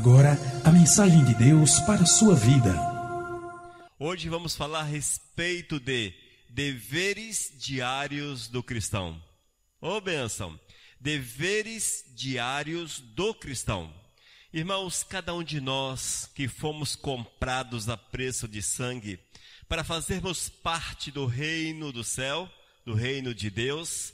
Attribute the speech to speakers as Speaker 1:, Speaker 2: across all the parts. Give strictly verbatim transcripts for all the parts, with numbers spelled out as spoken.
Speaker 1: agora a mensagem de Deus para a sua vida.
Speaker 2: Hoje vamos falar a respeito de deveres diários do cristão. Ô bênção! Deveres diários do cristão. Irmãos, cada um de nós que fomos comprados a preço de sangue para fazermos parte do reino do céu, do reino de Deus,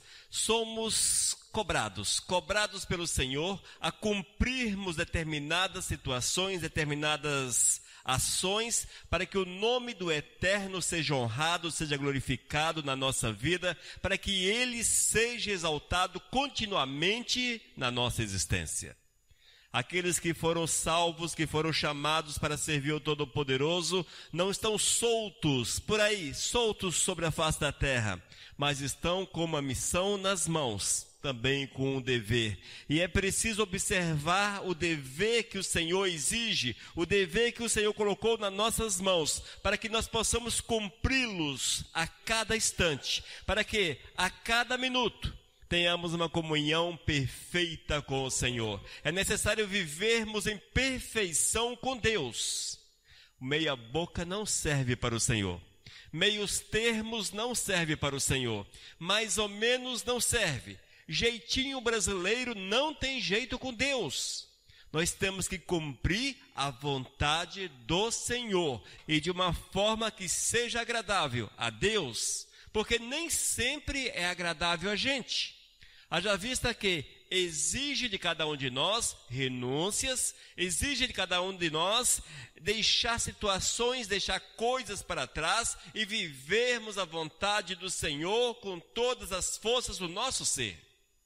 Speaker 2: somos cobrados, cobrados pelo Senhor a cumprirmos determinadas situações, determinadas ações, para que o nome do Eterno seja honrado, seja glorificado na nossa vida, para que Ele seja exaltado continuamente na nossa existência. Aqueles que foram salvos, que foram chamados para servir o Todo-Poderoso, não estão soltos por aí, soltos sobre a face da terra, mas estão com uma missão nas mãos, também com um dever. E é preciso observar o dever que o Senhor exige, o dever que o Senhor colocou nas nossas mãos, para que nós possamos cumpri-los a cada instante, para que a cada minuto tenhamos uma comunhão perfeita com o Senhor. É necessário vivermos em perfeição com Deus. Meia boca não serve para o Senhor. Meios termos não serve para o Senhor. Mais ou menos não serve. Jeitinho brasileiro não tem jeito com Deus. Nós temos que cumprir a vontade do Senhor e de uma forma que seja agradável a Deus, porque nem sempre é agradável a gente. Haja vista que exige de cada um de nós renúncias, exige de cada um de nós deixar situações, deixar coisas para trás e vivermos a vontade do Senhor com todas as forças do nosso ser.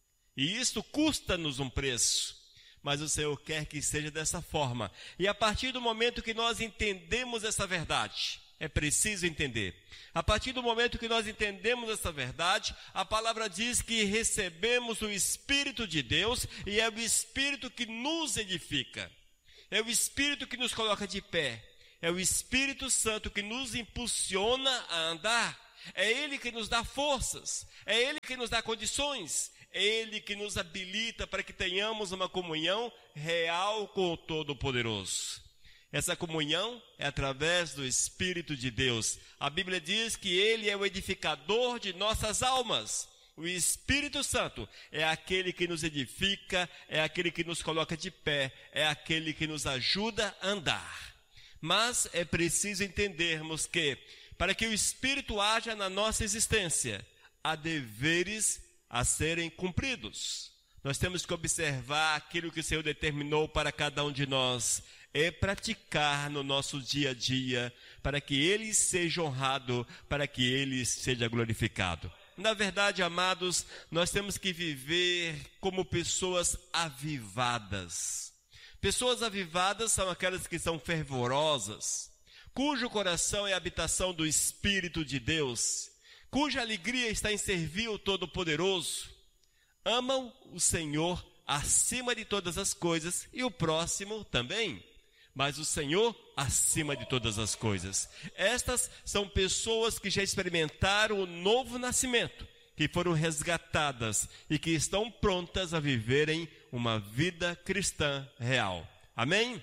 Speaker 2: E isso custa-nos um preço, mas o Senhor quer que seja dessa forma. E a partir do momento que nós entendemos essa verdade, é preciso entender. A partir do momento que nós entendemos essa verdade, a palavra diz que recebemos o Espírito de Deus e é o Espírito que nos edifica. É o Espírito que nos coloca de pé. É o Espírito Santo que nos impulsiona a andar. É Ele que nos dá forças. É Ele que nos dá condições. É Ele que nos habilita para que tenhamos uma comunhão real com o Todo-Poderoso. Essa comunhão é através do Espírito de Deus. A Bíblia diz que Ele é o edificador de nossas almas. O Espírito Santo é aquele que nos edifica, é aquele que nos coloca de pé, é aquele que nos ajuda a andar. Mas é preciso entendermos que, para que o Espírito haja na nossa existência, há deveres a serem cumpridos. Nós temos que observar aquilo que o Senhor determinou para cada um de nós, é praticar no nosso dia a dia, para que Ele seja honrado, para que Ele seja glorificado. Na verdade, amados, nós temos que viver como pessoas avivadas. Pessoas avivadas são aquelas que são fervorosas, cujo coração é a habitação do Espírito de Deus, cuja alegria está em servir o Todo-Poderoso, amam o Senhor acima de todas as coisas e o próximo também, mas o Senhor acima de todas as coisas. Estas são pessoas que já experimentaram o novo nascimento, que foram resgatadas e que estão prontas a viverem uma vida cristã real. Amém?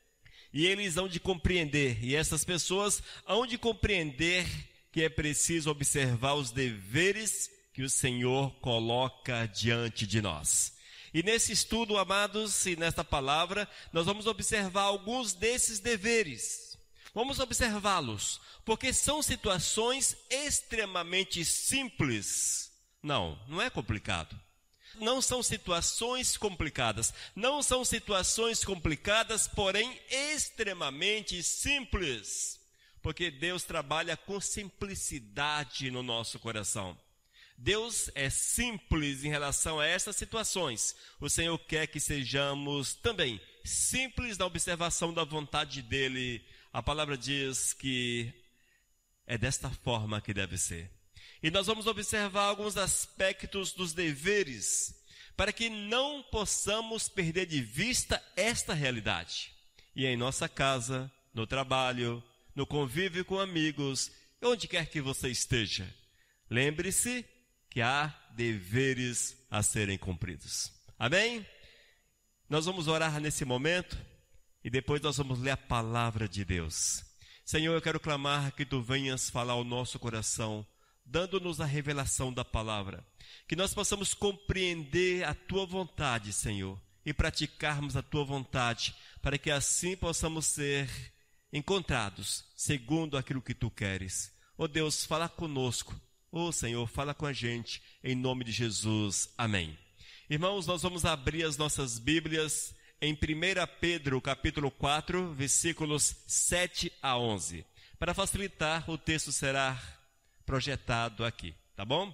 Speaker 2: E eles hão de compreender, e essas pessoas hão de compreender que é preciso observar os deveres que o Senhor coloca diante de nós. E nesse estudo, amados, e nesta palavra, nós vamos observar alguns desses deveres. Vamos observá-los, porque são situações extremamente simples. Não, não é complicado. Não são situações complicadas. Não são situações complicadas, porém extremamente simples. Porque Deus trabalha com simplicidade no nosso coração. Deus é simples em relação a essas situações. O Senhor quer que sejamos também simples na observação da vontade dEle. A palavra diz que é desta forma que deve ser. E nós vamos observar alguns aspectos dos deveres, para que não possamos perder de vista esta realidade. E em nossa casa, no trabalho, no convívio com amigos, onde quer que você esteja, lembre-se que há deveres a serem cumpridos. Amém? Nós vamos orar nesse momento, e depois nós vamos ler a palavra de Deus. Senhor, eu quero clamar que Tu venhas falar ao nosso coração, dando-nos a revelação da palavra, que nós possamos compreender a Tua vontade, Senhor, e praticarmos a Tua vontade, para que assim possamos ser encontrados segundo aquilo que Tu queres. Ó Deus, fala conosco. Ó Senhor, fala com a gente, em nome de Jesus. Amém. Irmãos, nós vamos abrir as nossas Bíblias em primeira Pedro, capítulo quatro, versículos sete a onze. Para facilitar, o texto será projetado aqui, tá bom?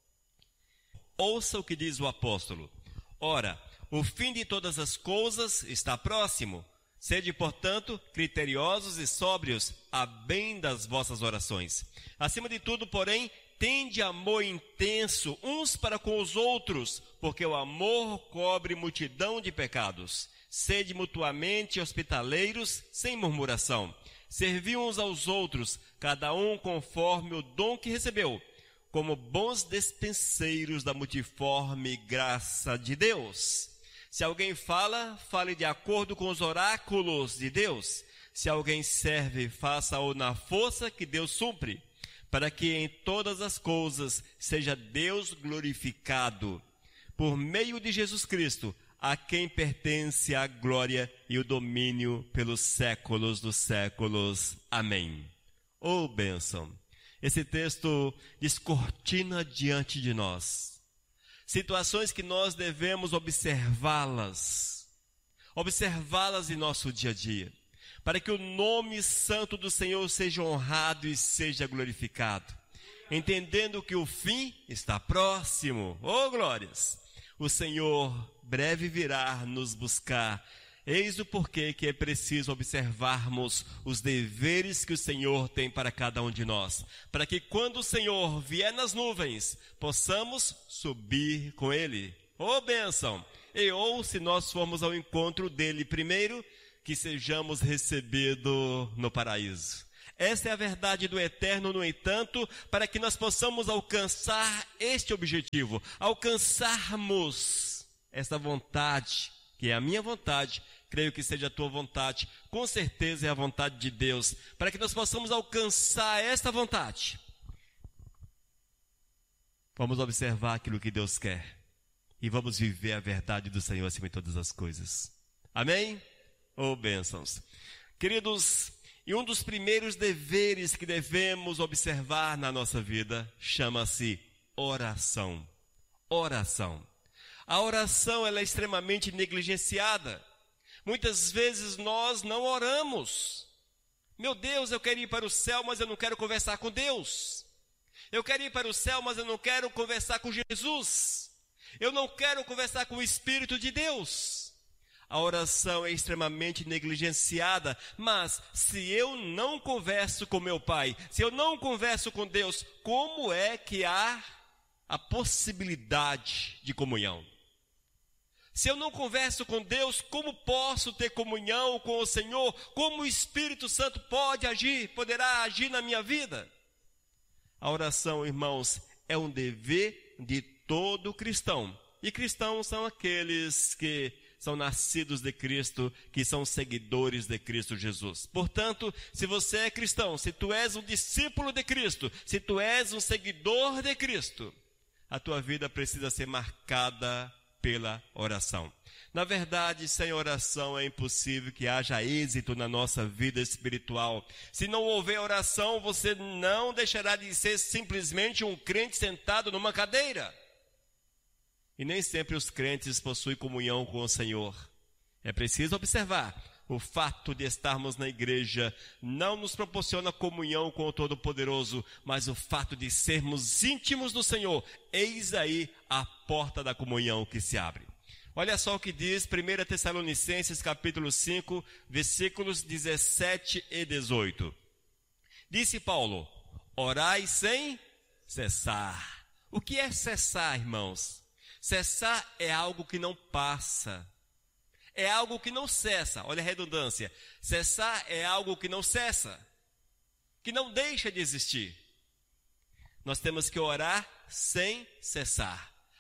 Speaker 2: Ouça o que diz o apóstolo. Ora, o fim de todas as coisas está próximo. Sede, portanto, criteriosos e sóbrios, a bem das vossas orações. Acima de tudo, porém, tende amor intenso uns para com os outros, porque o amor cobre multidão de pecados. Sede mutuamente hospitaleiros, sem murmuração. Servi uns aos outros, cada um conforme o dom que recebeu, como bons despenseiros da multiforme graça de Deus. Se alguém fala, fale de acordo com os oráculos de Deus. Se alguém serve, faça-o na força que Deus supre, para que em todas as coisas seja Deus glorificado, por meio de Jesus Cristo, a quem pertence a glória e o domínio pelos séculos dos séculos. Amém. Oh, bênção! Esse texto descortina diante de nós situações que nós devemos observá-las, observá-las em nosso dia a dia, para que o nome santo do Senhor seja honrado e seja glorificado, entendendo que o fim está próximo. Oh, glórias! O Senhor breve virá nos buscar. Eis o porquê que é preciso observarmos os deveres que o Senhor tem para cada um de nós, para que quando o Senhor vier nas nuvens, possamos subir com Ele. Oh, bênção! E ou, se nós formos ao encontro dele primeiro, que sejamos recebidos no paraíso. Esta é a verdade do eterno, no entanto, para que nós possamos alcançar este objetivo, alcançarmos esta vontade, que é a minha vontade, creio que seja a tua vontade, com certeza é a vontade de Deus, para que nós possamos alcançar esta vontade. Vamos observar aquilo que Deus quer e vamos viver a verdade do Senhor acima de todas as coisas. Amém? Oh, bênçãos. Queridos, e um dos primeiros deveres que devemos observar na nossa vida chama-se oração. Oração. A oração ela é extremamente negligenciada. Muitas vezes nós não oramos. Meu Deus, eu quero ir para o céu, mas eu não quero conversar com Deus. Eu quero ir para o céu, mas eu não quero conversar com Jesus. Eu não quero conversar com o Espírito de Deus. A oração é extremamente negligenciada, mas se eu não converso com meu Pai, se eu não converso com Deus, como é que há a possibilidade de comunhão? Se eu não converso com Deus, como posso ter comunhão com o Senhor? Como o Espírito Santo pode agir, poderá agir na minha vida? A oração, irmãos, é um dever de todo cristão. E cristãos são aqueles que são nascidos de Cristo, que são seguidores de Cristo Jesus. Portanto, se você é cristão, se tu és um discípulo de Cristo, se tu és um seguidor de Cristo, a tua vida precisa ser marcada pela oração. Na verdade, sem oração é impossível que haja êxito na nossa vida espiritual. Se não houver oração, você não deixará de ser simplesmente um crente sentado numa cadeira. E nem sempre os crentes possuem comunhão com o Senhor. É preciso observar, o fato de estarmos na igreja não nos proporciona comunhão com o Todo-Poderoso, mas o fato de sermos íntimos do Senhor, eis aí a porta da comunhão que se abre. Olha só o que diz primeira Tessalonicenses capítulo cinco, versículos dezessete e dezoito. Disse Paulo, orai sem cessar. O que é cessar, irmãos? Cessar é algo que não passa. É algo que não cessa. Olha a redundância. Cessar é algo que não cessa, que não deixa de existir. Nós temos que orar sem cessar.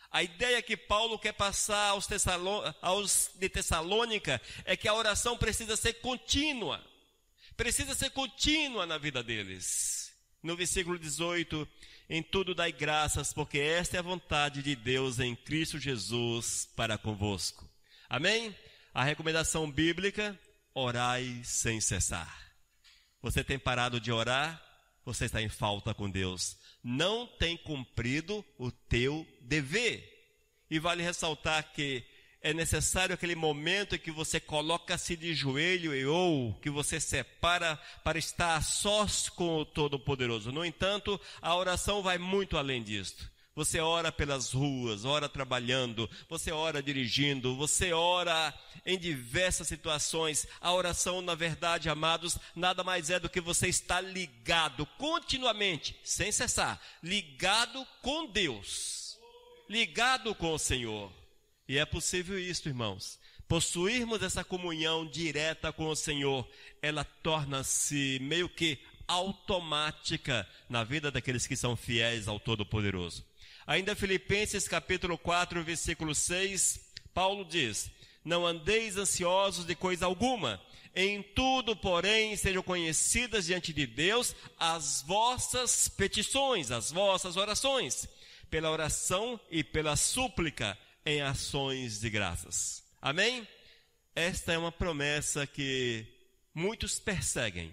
Speaker 2: A ideia que Paulo quer passar aos, Tessalô- aos de Tessalônica é que a oração precisa ser contínua. Precisa ser contínua na vida deles. No versículo dezoito, em tudo dai graças, porque esta é a vontade de Deus em Cristo Jesus para convosco. Amém? A recomendação bíblica, orai sem cessar. Você tem parado de orar? Você está em falta com Deus. Não tem cumprido o teu dever. E vale ressaltar que é necessário aquele momento em que você coloca-se de joelho e ou que você separa para estar a sós com o Todo-Poderoso. No entanto, a oração vai muito além disto. Você ora pelas ruas, ora trabalhando, você ora dirigindo, você ora em diversas situações. A oração, na verdade, amados, nada mais é do que você estar ligado continuamente, sem cessar, ligado com Deus, ligado com o Senhor. E é possível isso, irmãos. Possuirmos essa comunhão direta com o Senhor, ela torna-se meio que automática na vida daqueles que são fiéis ao Todo-Poderoso. Ainda Filipenses capítulo quatro, versículo seis, Paulo diz: não andeis ansiosos de coisa alguma, em tudo, porém, sejam conhecidas diante de Deus as vossas petições, as vossas orações, pela oração e pela súplica, em ações de graças. Amém? Esta é uma promessa que muitos perseguem.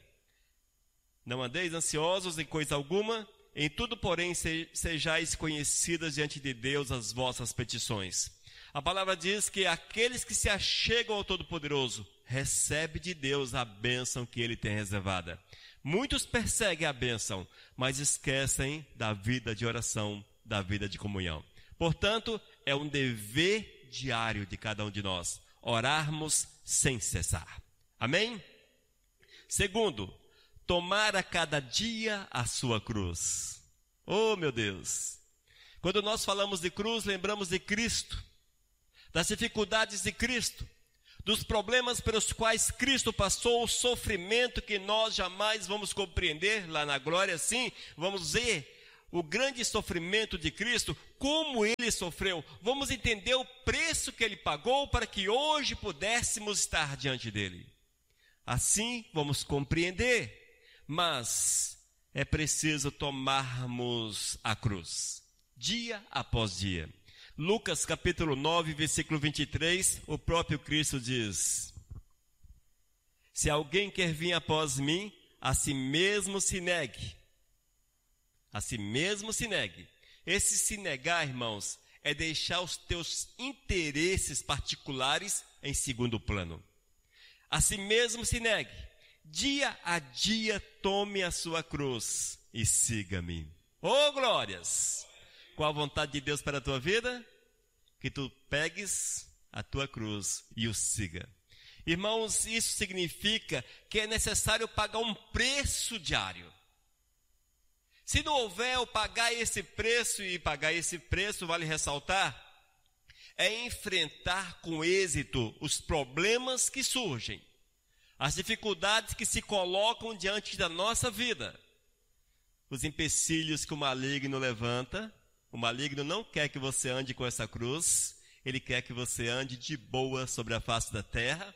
Speaker 2: Não andeis ansiosos em coisa alguma, em tudo, porém, sejais conhecidas diante de Deus as vossas petições. A palavra diz que aqueles que se achegam ao Todo-Poderoso recebem de Deus a bênção que Ele tem reservada. Muitos perseguem a bênção, mas esquecem da vida de oração, da vida de comunhão. Portanto, é um dever diário de cada um de nós, orarmos sem cessar. Amém? Segundo, tomar a cada dia a sua cruz. Oh, meu Deus! Quando nós falamos de cruz, lembramos de Cristo, das dificuldades de Cristo, dos problemas pelos quais Cristo passou, o sofrimento que nós jamais vamos compreender lá na glória. Sim, vamos ver o grande sofrimento de Cristo, como Ele sofreu. Vamos entender o preço que Ele pagou para que hoje pudéssemos estar diante dEle. Assim, vamos compreender. Mas é preciso tomarmos a cruz, dia após dia. Lucas capítulo nove, versículo vinte e três, o próprio Cristo diz: se alguém quer vir após mim, a si mesmo se negue. A si mesmo se negue. Esse se negar, irmãos, é deixar os teus interesses particulares em segundo plano. A si mesmo se negue. Dia a dia tome a sua cruz e siga-me. Oh, glórias! Qual a vontade de Deus para a tua vida? Que tu pegues a tua cruz e o siga. Irmãos, isso significa que é necessário pagar um preço diário. Se não houver o pagar esse preço, e pagar esse preço, vale ressaltar, é enfrentar com êxito os problemas que surgem, as dificuldades que se colocam diante da nossa vida, os empecilhos que o maligno levanta. O maligno não quer que você ande com essa cruz, ele quer que você ande de boa sobre a face da terra.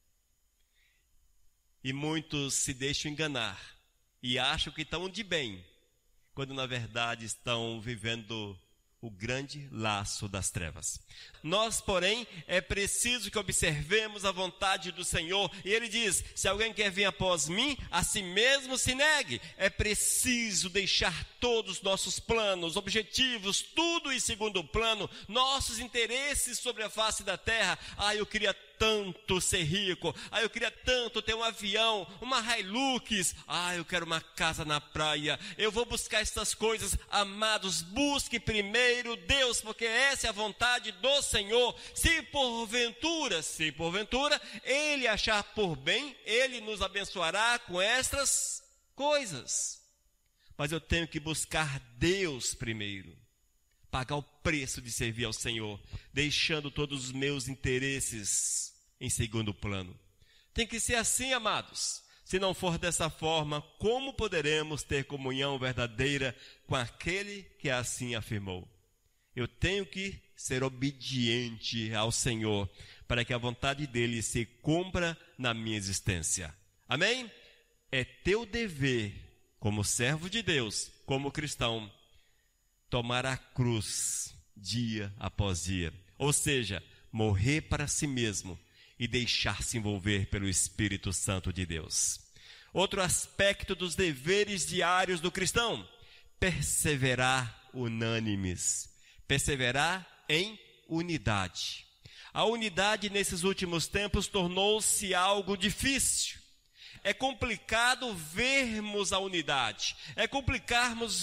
Speaker 2: E muitos se deixam enganar e acham que estão de bem, quando na verdade estão vivendo o grande laço das trevas. Nós, porém, é preciso que observemos a vontade do Senhor. E Ele diz: se alguém quer vir após mim, a si mesmo se negue. É preciso deixar todos os nossos planos, objetivos, tudo em segundo plano, nossos interesses sobre a face da terra. Ah, eu queria tanto ser rico, ah, eu queria tanto ter um avião, uma Hilux, ah, eu quero uma casa na praia, eu vou buscar essas coisas. Amados, busque primeiro Deus, porque essa é a vontade do Senhor. Se porventura, se porventura, Ele achar por bem, Ele nos abençoará com estas coisas. Mas eu tenho que buscar Deus primeiro, pagar o preço de servir ao Senhor, deixando todos os meus interesses em segundo plano. Tem que ser assim, amados. Se não for dessa forma, como poderemos ter comunhão verdadeira com aquele que assim afirmou? Eu tenho que ser obediente ao Senhor, para que a vontade dele se cumpra na minha existência. Amém? É teu dever, como servo de Deus, como cristão, tomar a cruz dia após dia. Ou seja, morrer para si mesmo e deixar-se envolver pelo Espírito Santo de Deus. Outro aspecto dos deveres diários do cristão: perseverar unânimes. Perseverar em unidade. A unidade nesses últimos tempos tornou-se algo difícil. É complicado vermos a unidade. É complicarmos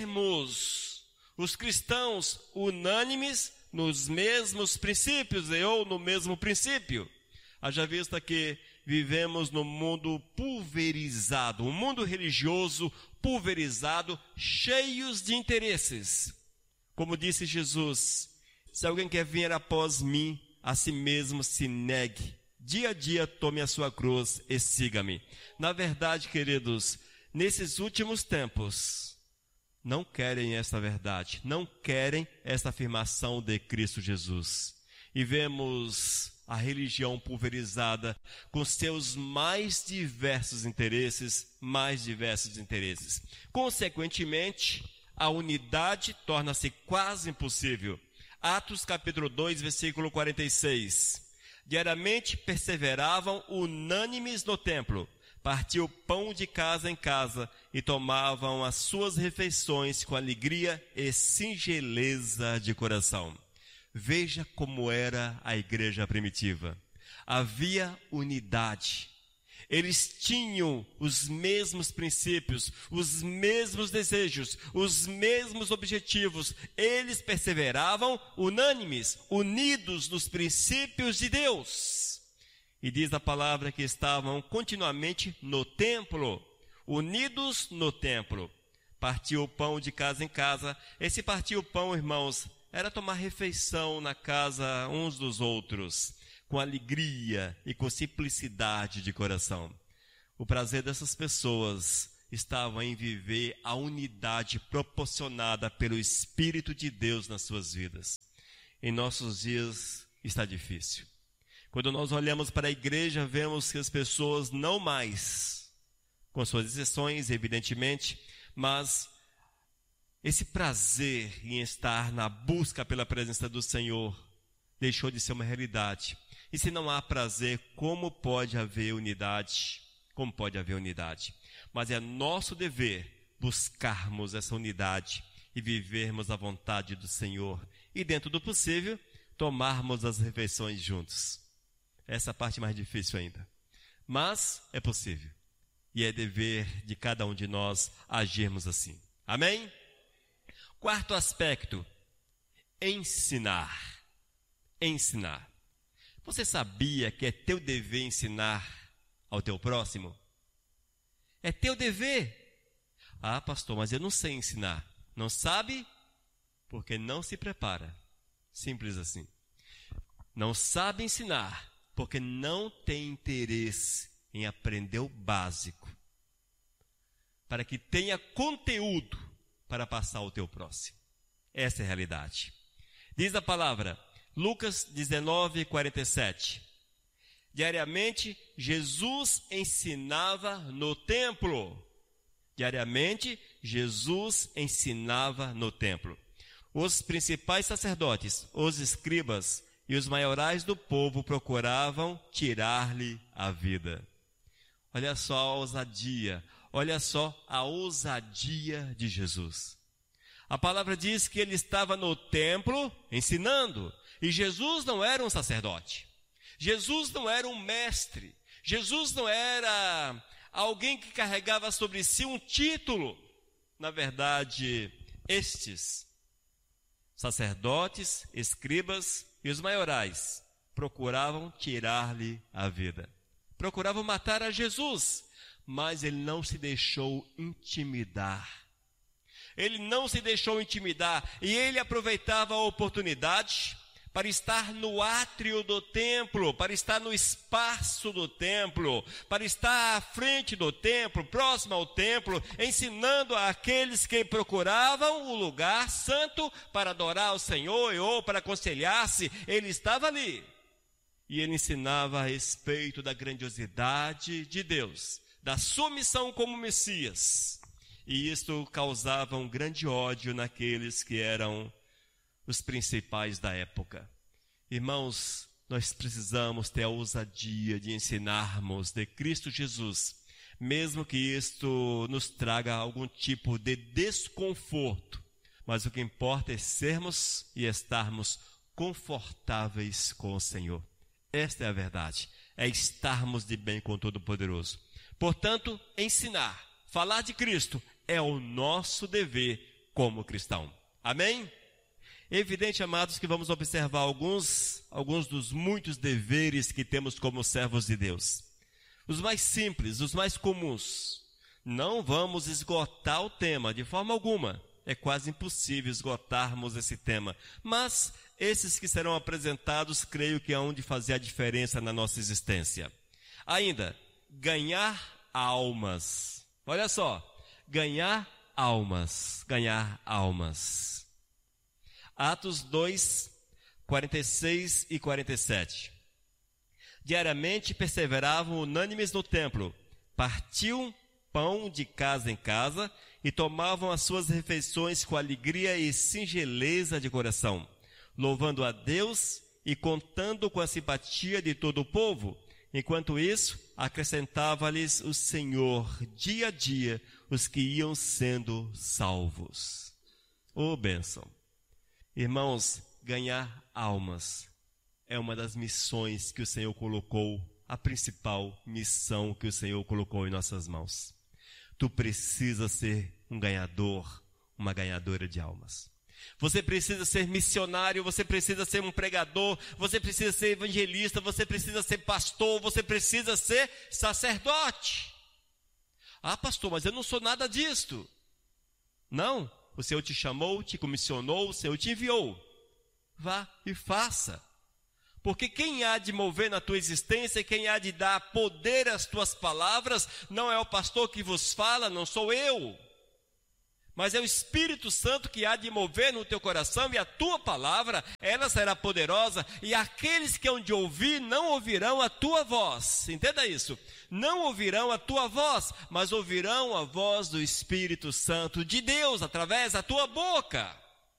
Speaker 2: vermos os cristãos unânimes nos mesmos princípios ou no mesmo princípio. Haja vista que vivemos num mundo pulverizado, um mundo religioso pulverizado, cheios de interesses. Como disse Jesus, se alguém quer vir após mim, a si mesmo se negue. Dia a dia tome a sua cruz e siga-me. Na verdade, queridos, nesses últimos tempos, não querem esta verdade, não querem esta afirmação de Cristo Jesus. E vemos a religião pulverizada com seus mais diversos interesses, mais diversos interesses. Consequentemente, a unidade torna-se quase impossível. Atos capítulo dois, versículo quarenta e seis. Diariamente perseveravam unânimes no templo, partiam pão de casa em casa e tomavam as suas refeições com alegria e singeleza de coração. Veja como era a igreja primitiva. Havia unidade. Eles tinham os mesmos princípios, os mesmos desejos, os mesmos objetivos. Eles perseveravam unânimes, unidos nos princípios de Deus. E diz a palavra que estavam continuamente no templo, unidos no templo. Partiu o pão de casa em casa. Esse partir o pão, irmãos, era tomar refeição na casa uns dos outros, com alegria e com simplicidade de coração. O prazer dessas pessoas estava em viver a unidade proporcionada pelo Espírito de Deus nas suas vidas. Em nossos dias está difícil. Quando nós olhamos para a igreja, vemos que as pessoas não mais, com suas exceções, evidentemente, mas esse prazer em estar na busca pela presença do Senhor deixou de ser uma realidade. E se não há prazer, como pode haver unidade? Como pode haver unidade? Mas é nosso dever buscarmos essa unidade e vivermos a vontade do Senhor. E dentro do possível, tomarmos as refeições juntos. Essa é a parte mais difícil ainda. Mas é possível. E é dever de cada um de nós agirmos assim. Amém? Quarto aspecto, ensinar. Ensinar. Você sabia que é teu dever ensinar ao teu próximo? É teu dever. Ah, pastor, mas eu não sei ensinar. Não sabe? Porque não se prepara. Simples assim. Não sabe ensinar, porque não tem interesse em aprender o básico, para que tenha conteúdo para passar ao teu próximo. Essa é a realidade. Diz a palavra, Lucas dezenove, quarenta e sete. Diariamente, Jesus ensinava no templo. Diariamente, Jesus ensinava no templo. Os principais sacerdotes, os escribas e os maiorais do povo procuravam tirar-lhe a vida. Olha só a ousadia, olha só a ousadia de Jesus. A palavra diz que ele estava no templo ensinando. E Jesus não era um sacerdote. Jesus não era um mestre. Jesus não era alguém que carregava sobre si um título. Na verdade, estes sacerdotes, escribas e os maiorais procuravam tirar-lhe a vida. Procuravam matar a Jesus, mas ele não se deixou intimidar. Ele não se deixou intimidar e ele aproveitava a oportunidade para estar no átrio do templo, para estar no espaço do templo, para estar à frente do templo, próximo ao templo, ensinando àqueles que procuravam o lugar santo para adorar o Senhor ou para aconselhar-se. Ele estava ali e ele ensinava a respeito da grandiosidade de Deus, da sua missão como Messias. E isto causava um grande ódio naqueles que eram os principais da época. Irmãos, nós precisamos ter a ousadia de ensinarmos de Cristo Jesus, mesmo que isto nos traga algum tipo de desconforto. Mas o que importa é sermos e estarmos confortáveis com o Senhor. Esta é a verdade, é estarmos de bem com o Todo-Poderoso. Portanto, ensinar, falar de Cristo é o nosso dever como cristão. Amém? É evidente, amados, que vamos observar alguns, alguns dos muitos deveres que temos como servos de Deus. Os mais simples, os mais comuns. Não vamos esgotar o tema de forma alguma. É quase impossível esgotarmos esse tema. Mas esses que serão apresentados, creio que hão de fazer a diferença na nossa existência. Ainda, ganhar almas. Olha só, ganhar almas, ganhar almas. Atos dois, quarenta e seis e quarenta e sete. Diariamente perseveravam unânimes no templo, partiam pão de casa em casa e tomavam as suas refeições com alegria e singeleza de coração, louvando a Deus e contando com a simpatia de todo o povo. Enquanto isso, acrescentava-lhes o Senhor dia a dia os que iam sendo salvos. Ô bênção! Irmãos, ganhar almas é uma das missões que o Senhor colocou, a principal missão que o Senhor colocou em nossas mãos. Tu precisas ser um ganhador, uma ganhadora de almas. Você precisa ser missionário, você precisa ser um pregador, você precisa ser evangelista, você precisa ser pastor, você precisa ser sacerdote. Ah, pastor, mas eu não sou nada disto. Não, o Senhor te chamou, te comissionou, o Senhor te enviou. Vá e faça. Porque quem há de mover na tua existência, quem há de dar poder às tuas palavras, não é o pastor que vos fala, não sou eu. Mas é o Espírito Santo que há de mover no teu coração, e a tua palavra, ela será poderosa, e aqueles que hão de ouvir não ouvirão a tua voz. Entenda isso. Não ouvirão a tua voz, mas ouvirão a voz do Espírito Santo de Deus, através da tua boca.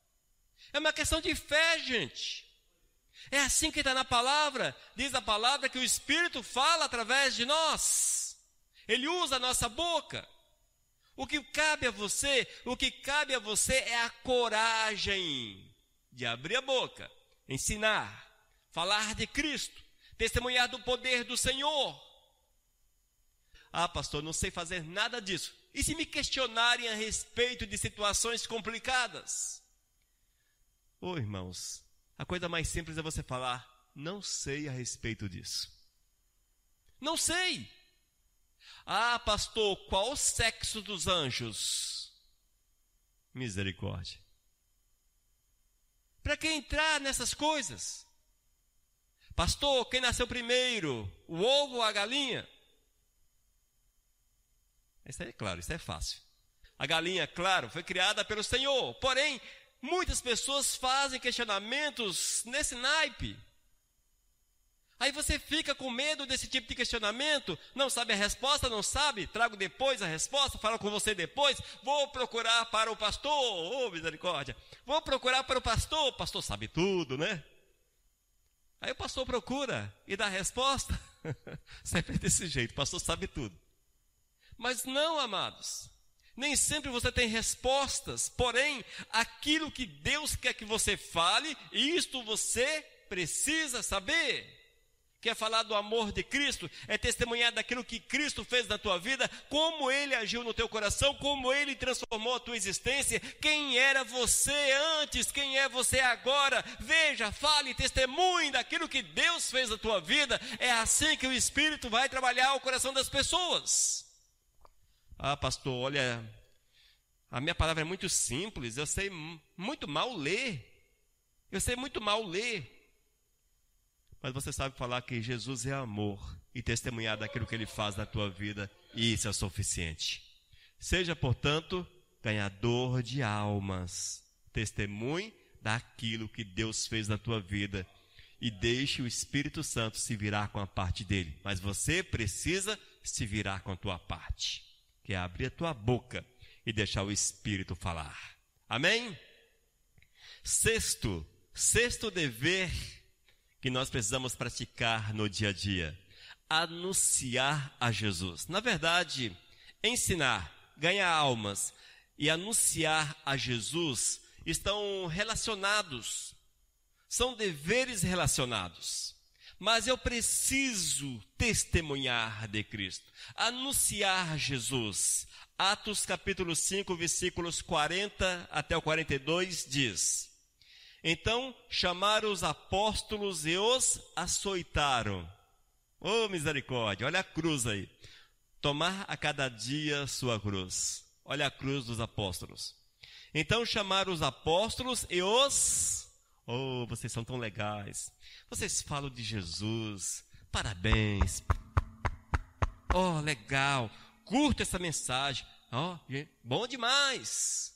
Speaker 2: É uma questão de fé, gente. É assim que está na palavra. Diz a palavra que o Espírito fala através de nós. Ele usa a nossa boca. O que cabe a você, o que cabe a você é a coragem de abrir a boca, ensinar, falar de Cristo, testemunhar do poder do Senhor. Ah, pastor, não sei fazer nada disso. E se me questionarem a respeito de situações complicadas? Ô, oh, irmãos, a coisa mais simples é você falar, não sei a respeito disso. Não sei. Ah, pastor, qual o sexo dos anjos? Misericórdia. Para que entrar nessas coisas? Pastor, quem nasceu primeiro, o ovo ou a galinha? Isso aí é claro, isso é fácil. A galinha, claro, foi criada pelo Senhor. Porém, muitas pessoas fazem questionamentos nesse naipe. Aí você fica com medo desse tipo de questionamento, não sabe a resposta, não sabe, trago depois a resposta, falo com você depois, vou procurar para o pastor, oh misericórdia, vou procurar para o pastor, o pastor sabe tudo, né? Aí o pastor procura e dá a resposta, sempre desse jeito, o pastor sabe tudo. Mas não, amados, nem sempre você tem respostas, porém, aquilo que Deus quer que você fale, isto você precisa saber. Quer falar do amor de Cristo, é testemunhar daquilo que Cristo fez na tua vida, como Ele agiu no teu coração, como Ele transformou a tua existência, quem era você antes, quem é você agora. Veja, fale, testemunhe daquilo que Deus fez na tua vida. É assim que o Espírito vai trabalhar o coração das pessoas. Ah, pastor, olha, a minha palavra é muito simples, eu sei muito mal ler, eu sei muito mal ler. mas você sabe falar que Jesus é amor e testemunhar daquilo que Ele faz na tua vida, e isso é suficiente. Seja, portanto, ganhador de almas. Testemunhe daquilo que Deus fez na tua vida e deixe o Espírito Santo se virar com a parte dele. Mas você precisa se virar com a tua parte, que é abrir a tua boca e deixar o Espírito falar. Amém? Sexto, sexto dever que nós precisamos praticar no dia a dia: anunciar a Jesus. Na verdade, ensinar, ganhar almas e anunciar a Jesus estão relacionados, são deveres relacionados. Mas eu preciso testemunhar de Cristo, anunciar Jesus. Atos capítulo cinco, versículos quarenta até o quarenta e dois diz: então chamaram os apóstolos e os açoitaram. Oh, misericórdia, olha a cruz aí. Tomar a cada dia sua cruz. Olha a cruz dos apóstolos. Então chamaram os apóstolos e os... Oh, vocês são tão legais. Vocês falam de Jesus. Parabéns. Oh, legal. Curta essa mensagem. Oh, bom demais.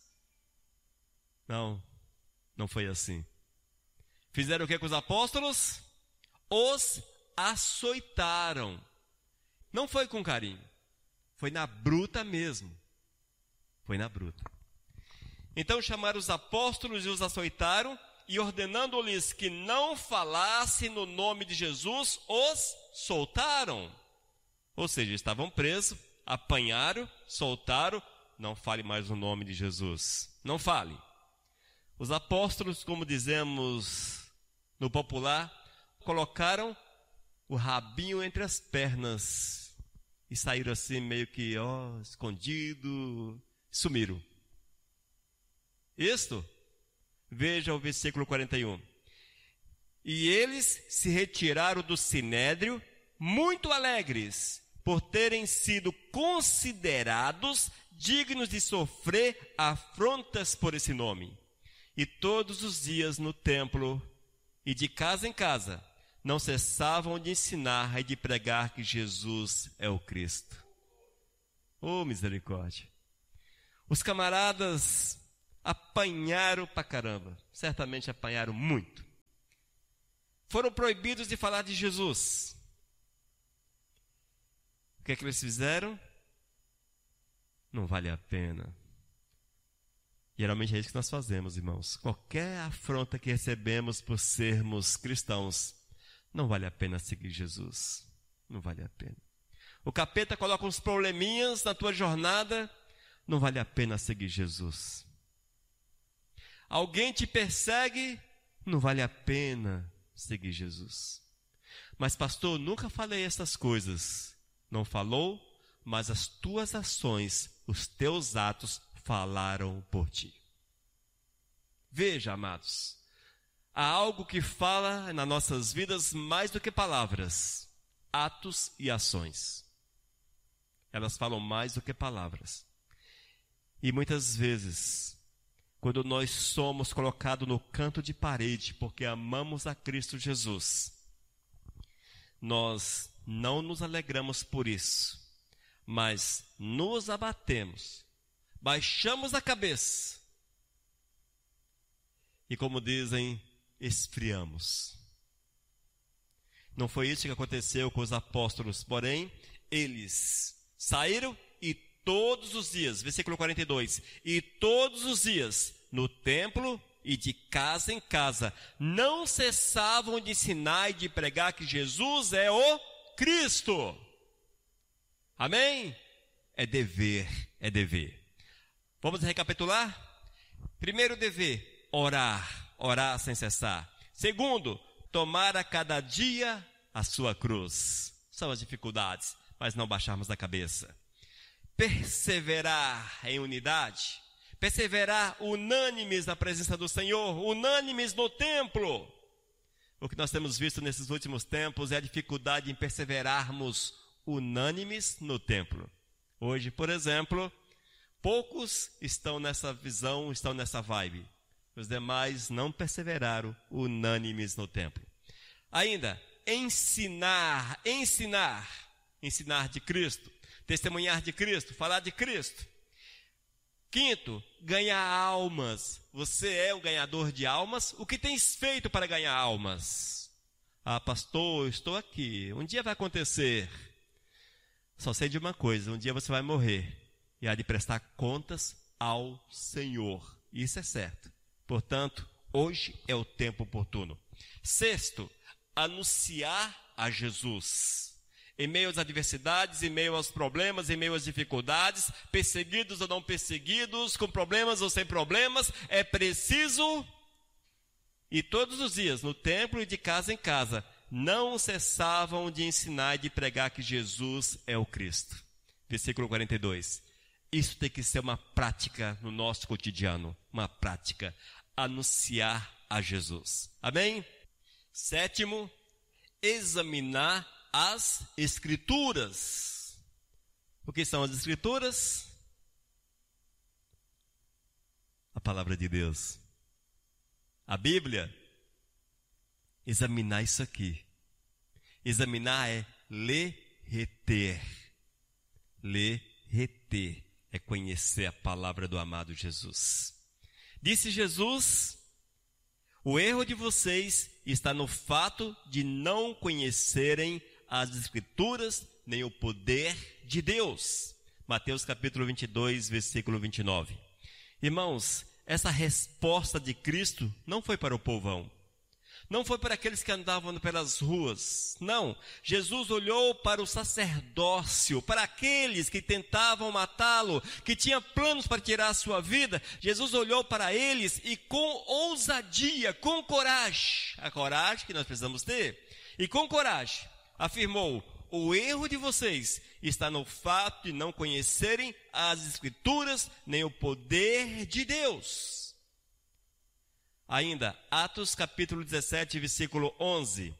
Speaker 2: Não, não foi assim. Fizeram o que com os apóstolos? Os açoitaram. Não foi com carinho. Foi na bruta mesmo. Foi na bruta. Então chamaram os apóstolos e os açoitaram, e ordenando-lhes que não falassem no nome de Jesus, os soltaram. Ou seja, estavam presos, apanharam, soltaram. Não fale mais o nome de Jesus. Não fale. Os apóstolos, como dizemos no popular, colocaram o rabinho entre as pernas e saíram assim meio que, ó, escondido, sumiram. Isto, veja o versículo quarenta e um. E eles se retiraram do sinédrio muito alegres, por terem sido considerados dignos de sofrer afrontas por esse nome. E todos os dias no templo e de casa em casa não cessavam de ensinar e de pregar que Jesus é o Cristo. Oh, misericórdia! Os camaradas apanharam pra caramba, certamente apanharam muito. Foram proibidos de falar de Jesus. O que é que eles fizeram? Não vale a pena. Geralmente é isso que nós fazemos, irmãos. Qualquer afronta que recebemos por sermos cristãos, não vale a pena seguir Jesus. Não vale a pena. O capeta coloca uns probleminhas na tua jornada, não vale a pena seguir Jesus. Alguém te persegue, não vale a pena seguir Jesus. Mas pastor, nunca falei essas coisas. Não falou, mas as tuas ações, os teus atos falaram por ti. Veja, amados, há algo que fala nas nossas vidas mais do que palavras: atos e ações. Elas falam mais do que palavras. E muitas vezes, quando nós somos colocados no canto de parede porque amamos a Cristo Jesus, nós não nos alegramos por isso, mas nos abatemos, baixamos a cabeça e, como dizem, esfriamos. Não foi isso que aconteceu com os apóstolos, porém, eles saíram e todos os dias, versículo quarenta e dois, e todos os dias, no templo e de casa em casa, não cessavam de ensinar e de pregar que Jesus é o Cristo. Amém? É dever, é dever. Vamos recapitular? Primeiro dever, orar, orar sem cessar. Segundo, tomar a cada dia a sua cruz. São as dificuldades, mas não baixarmos a cabeça. Perseverar em unidade, perseverar unânimes na presença do Senhor, unânimes no templo. O que nós temos visto nesses últimos tempos é a dificuldade em perseverarmos unânimes no templo. Hoje, por exemplo, poucos estão nessa visão, estão nessa vibe. Os demais não perseveraram unânimes no templo. Ainda, ensinar, ensinar, ensinar de Cristo, testemunhar de Cristo, falar de Cristo. Quinto, ganhar almas. Você é um ganhador de almas? O que tens feito para ganhar almas? Ah, pastor, eu estou aqui. Um dia vai acontecer. Só sei de uma coisa, um dia você vai morrer e há de prestar contas ao Senhor. Isso é certo. Portanto, hoje é o tempo oportuno. Sexto, anunciar a Jesus. Em meio às adversidades, em meio aos problemas, em meio às dificuldades, perseguidos ou não perseguidos, com problemas ou sem problemas, é preciso, e todos os dias, no templo e de casa em casa, não cessavam de ensinar e de pregar que Jesus é o Cristo. Versículo quarenta e dois. Isso tem que ser uma prática no nosso cotidiano, uma prática, anunciar a Jesus. Amém? Sétimo, examinar as Escrituras. O que são as Escrituras? A palavra de Deus. A Bíblia. Examinar isso aqui. Examinar é ler, reter. Ler, reter. É conhecer a palavra do amado Jesus. Disse Jesus: o erro de vocês está no fato de não conhecerem as Escrituras, nem o poder de Deus. Mateus capítulo vinte e dois, versículo vinte e nove. Irmãos, essa resposta de Cristo não foi para o povão. Não foi para aqueles que andavam pelas ruas. Não, Jesus olhou para o sacerdócio, para aqueles que tentavam matá-lo, que tinham planos para tirar a sua vida. Jesus olhou para eles e com ousadia, com coragem, a coragem que nós precisamos ter, e com coragem, afirmou: o erro de vocês está no fato de não conhecerem as Escrituras, nem o poder de Deus. Ainda, Atos capítulo dezessete, versículo onze.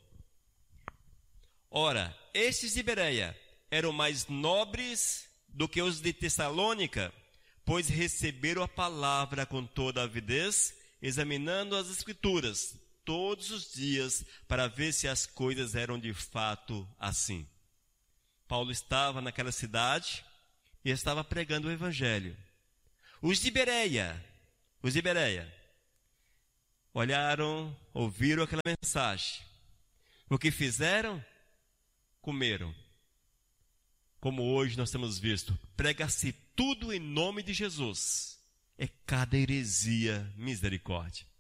Speaker 2: Ora, estes de Bereia eram mais nobres do que os de Tessalônica, pois receberam a palavra com toda avidez, examinando as Escrituras todos os dias, para ver se as coisas eram de fato assim. Paulo estava naquela cidade e estava pregando o Evangelho. Os de Bereia, os de Bereia, olharam, ouviram aquela mensagem. O que fizeram? Comeram. Como hoje nós temos visto, prega-se tudo em nome de Jesus. É cada heresia, misericórdia.